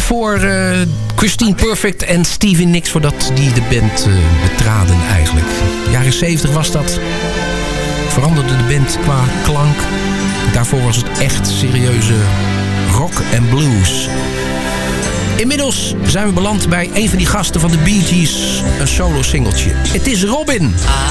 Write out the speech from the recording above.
voor Christine Perfect en Stevie Nicks... voordat die de band betraden eigenlijk. Jaren 70 was dat. Veranderde de band qua klank. Daarvoor was het echt serieuze rock en blues. Inmiddels zijn we beland bij een van die gasten van de Bee Gees. Een solo singeltje. Het is Robin.